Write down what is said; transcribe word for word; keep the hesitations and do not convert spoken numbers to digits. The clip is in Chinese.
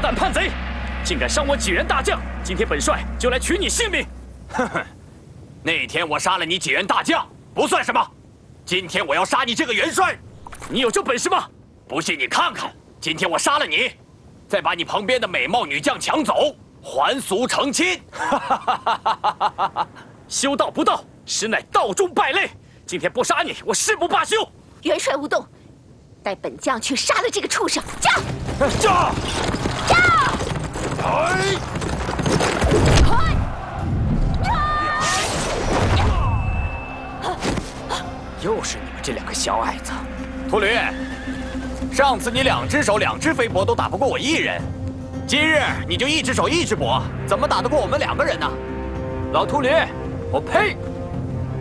胆叛贼，竟敢伤我济元大将！今天本帅就来取你性命！ 哼哼，那天我杀了你济元大将，不算什么。今天我要杀你这个元帅， 你有这本事吗？ 不信你看看，今天我杀了你，再把你旁边的美貌女将抢走，还俗成亲。哈哈哈哈哈哈！ 修道不道，实乃道中败类。今天不杀你，我誓不罢休。 元帅勿动，带本将去杀了这个畜生！驾！ 驾！ 驾！ 来！ 又是你们这两个小矮子！ 秃驴，上次你两只手两只飞搏都打不过我一人，今日你就一只手一只搏，怎么打得过我们两个人呢？ 老秃驴，我呸！